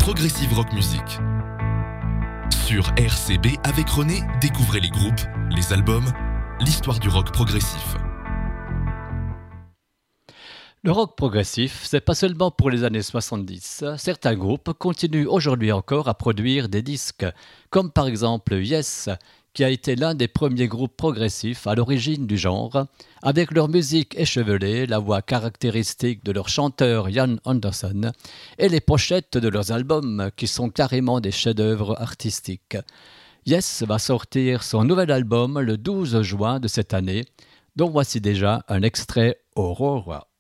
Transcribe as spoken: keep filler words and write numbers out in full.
Progressive Rock Music. Sur R C B avec René, découvrez les groupes, les albums, l'histoire du rock progressif. Le rock progressif, c'est pas seulement pour les années soixante-dix. Certains groupes continuent aujourd'hui encore à produire des disques, comme par exemple Yes, qui a été l'un des premiers groupes progressifs à l'origine du genre, avec leur musique échevelée, la voix caractéristique de leur chanteur Ian Anderson, et les pochettes de leurs albums qui sont carrément des chefs-d'œuvre artistiques. Yes va sortir son nouvel album le douze juin de cette année, dont voici déjà un extrait Aurora.